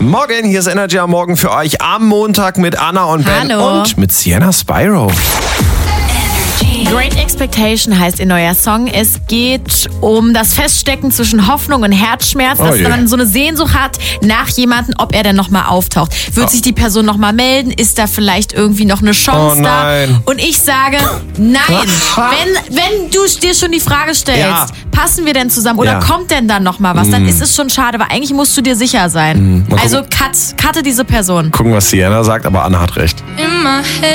Morgen, hier ist Energy am Morgen für euch am Montag mit Anna und Ben und mit Sienna Spyro. Great Expectation heißt ihr neuer Song. Es geht um das Feststecken zwischen Hoffnung und Herzschmerz, dass man so eine Sehnsucht hat nach jemandem, ob er denn nochmal auftaucht. Wird sich die Person nochmal melden? Ist da vielleicht irgendwie noch eine Chance da? Und ich sage, nein. Wenn du dir schon die Frage stellst, passen wir denn zusammen oder kommt denn dann nochmal was, dann ist es schon schade, weil eigentlich musst du dir sicher sein. Also cutte diese Person. Gucken, was Sienna sagt, aber Anna hat recht.